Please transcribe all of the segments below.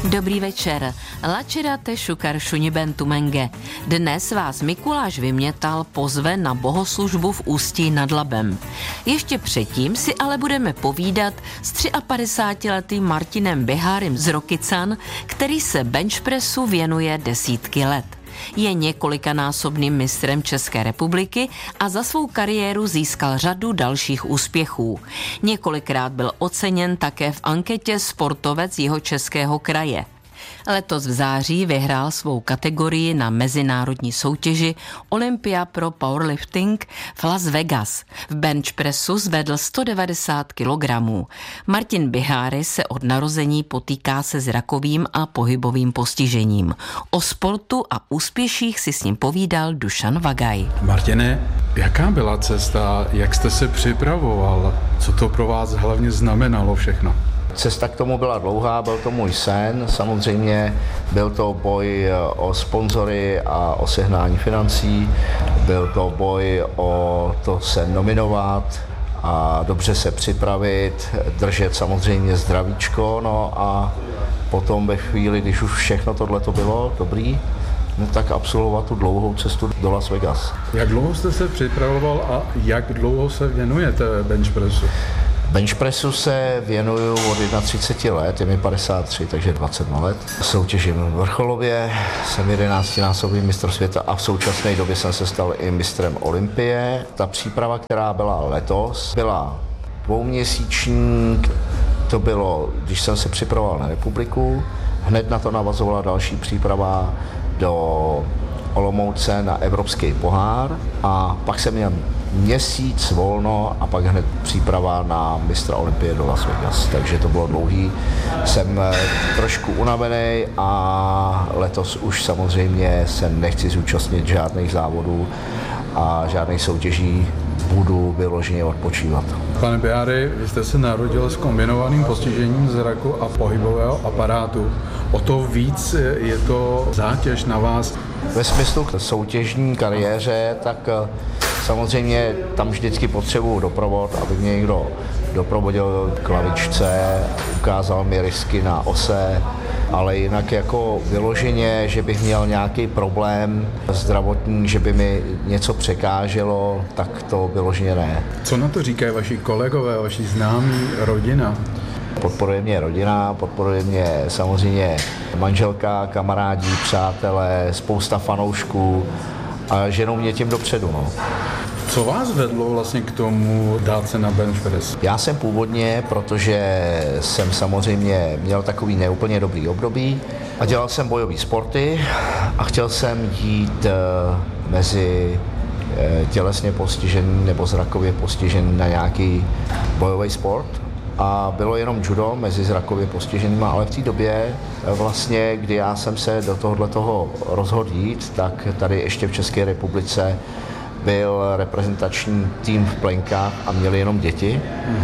Dobrý večer. Lačirate šukar šuniben tumenge. Dnes vás Mikuláš Vymětal pozve na bohoslužbu v Ústí nad Labem. Ještě předtím si ale budeme povídat s 53letým Martinem Bihárym z Rokycan, který se benchpressu věnuje desítky let. Je několikanásobným mistrem České republiky a za svou kariéru získal řadu dalších úspěchů. Několikrát byl oceněn také v anketě Sportovec Jihočeského kraje. Letos v září vyhrál svou kategorii na mezinárodní soutěži Olympia pro Powerlifting v Las Vegas. V benchpressu zvedl 190 kg. Martin Biháry se od narození potýká se zrakovým a pohybovým postižením. O sportu a úspěších si s ním povídal Dušan Vagaj. Martine, jaká byla cesta, jak jste se připravoval, co to pro vás hlavně znamenalo všechno? Cesta k tomu byla dlouhá, byl to můj sen, samozřejmě byl to boj o sponzory a o sehnání financí, byl to boj o to se nominovat a dobře se připravit, držet samozřejmě zdravíčko, no a potom ve chvíli, když už všechno tohleto bylo dobrý, no tak absolvovat tu dlouhou cestu do Las Vegas. Jak dlouho jste se připravoval a jak dlouho se věnujete benchpressu? Benchpressu se věnuju od 31 let, je mi 53, takže 21 let. Soutěžím vrcholově, jsem 11násobný mistr světa a v současné době jsem se stal i mistrem Olympie. Ta příprava, která byla letos, byla dvouměsíční, to bylo, když jsem se připravoval na republiku, hned na to navazovala další příprava do Olomouce na evropský pohár a pak jsem měl měsíc volno a pak hned příprava na mistra Olympie do Las Vegas, takže to bylo dlouhý. Jsem trošku unavený a letos už samozřejmě se nechci zúčastnit žádných závodů a žádných soutěží, budu vyloženě odpočívat. Pane Biháry, vy jste se narodil s kombinovaným postižením zraku a pohybového aparátu. O to víc je to zátěž na vás. Ve smyslu k soutěžní kariéře, tak samozřejmě tam vždycky potřebuju doprovod, aby mě někdo doprovodil k lavičce, ukázal mi rysky na ose, ale jinak jako vyloženě, že bych měl nějaký problém zdravotní, že by mi něco překáželo, tak to vyloženě ne. Co na to říkají vaši kolegové, vaši známí, rodina? Podporuje mě rodina, podporuje mě samozřejmě manželka, kamarádi, přátelé, spousta fanoušků a ženou mě tím dopředu. No. Co vás vedlo vlastně k tomu dát se na benchpress? Já jsem původně, protože jsem samozřejmě měl takový neúplně dobrý období a dělal jsem bojové sporty a chtěl jsem jít mezi tělesně postižený nebo zrakově postižený na nějaký bojový sport. A bylo jenom judo mezi zrakově postiženýma, ale v té době vlastně, kdy já jsem se do tohoto rozhodl jít, tak tady ještě v České republice byl reprezentační tým v plenkách a měli jenom děti.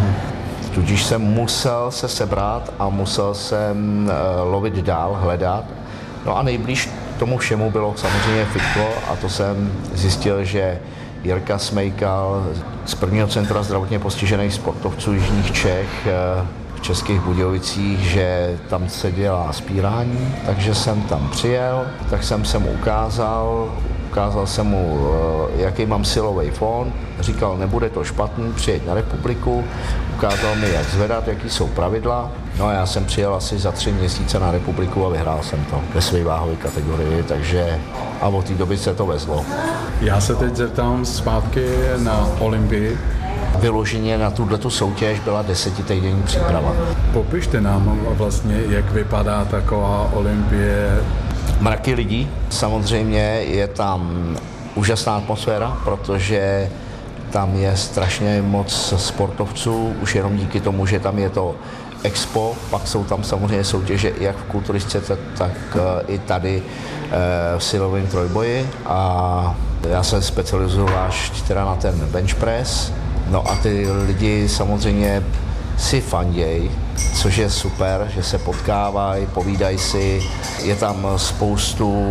Tudíž jsem musel se sebrat a musel jsem lovit dál, hledat. No a nejblíž tomu všemu bylo samozřejmě fitko a to jsem zjistil, že Jirka Smejkal z prvního centra zdravotně postižených sportovců Jižních Čech v Českých Budějovicích, že tam se dělá spírání, takže jsem tam přijel, tak jsem se mu ukázal jsem mu, jaký mám silový fond, říkal, nebude to špatný, přijeď na republiku, ukázal mi, jak zvedat, jaký jsou pravidla. No a já jsem přijel asi za 3 měsíce na republiku a vyhrál jsem to ve své váhové kategorii, takže a od té doby se to vezlo. Já se teď zeptám zpátky na Olympii. Vyloženě na tuto soutěž byla 10týdenní příprava. Popište nám vlastně, jak vypadá taková Olympie. Mraky lidí, samozřejmě je tam úžasná atmosféra, protože tam je strašně moc sportovců, už jenom díky tomu, že tam je to expo, pak jsou tam samozřejmě soutěže jak v kulturistice, tak i tady v silovém trojboji a já se specializuju až teda na ten bench press, no a ty lidi samozřejmě si fanděj, což je super, že se potkávají, povídají si, je tam spoustu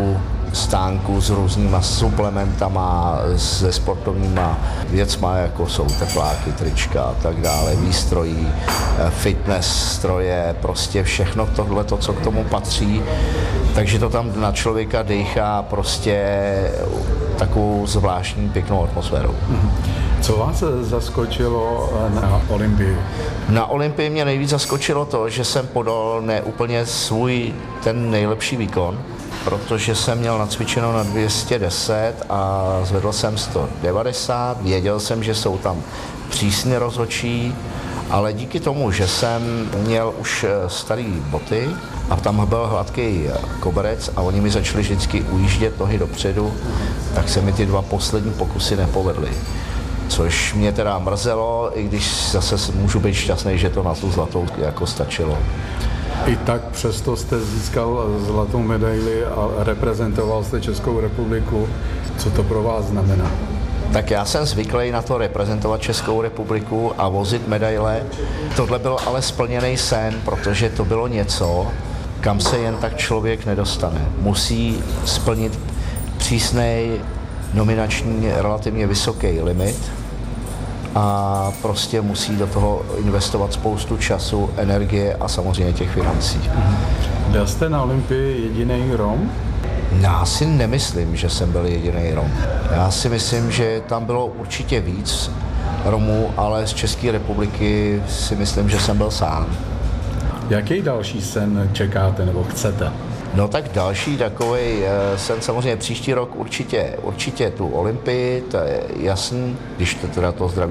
stánku s různýma suplementama, se sportovníma věcma, jako jsou tepláky, trička a tak dále, výstrojí, fitness stroje, prostě všechno tohle, co k tomu patří. Takže to tam na člověka dejchá prostě takovou zvláštní pěknou atmosféru. Co vás zaskočilo na Olympii? Na Olympii mě nejvíc zaskočilo to, že jsem podal ne úplně svůj ten nejlepší výkon, protože jsem měl nacvičeno na 210 a zvedl jsem 190. Věděl jsem, že jsou tam přísně rozhodčí, ale díky tomu, že jsem měl už starý boty a tam byl hladký koberec a oni mi začali vždycky ujíždět nohy dopředu, tak se mi ty dva poslední pokusy nepovedly. Což mě teda mrzelo, i když zase můžu být šťastný, že to na tu zlatou jako stačilo. I tak přesto jste získal zlatou medaili a reprezentoval jste Českou republiku. Co to pro vás znamená? Tak já jsem zvyklý na to reprezentovat Českou republiku a vozit medaile. Tohle byl ale splněný sen, protože to bylo něco, kam se jen tak člověk nedostane. Musí splnit přísnej nominační relativně vysoký limit a prostě musí do toho investovat spoustu času, energie a samozřejmě těch financí. Byl jste na Olympii jediný Rom? Já si nemyslím, že jsem byl jediný Rom. Já si myslím, že tam bylo určitě víc Romů, ale z České republiky si myslím, že jsem byl sám. Jaký další sen čekáte nebo chcete? No tak další takovej sen samozřejmě příští rok určitě tu Olympii, to je jasný, když to teda to zdraví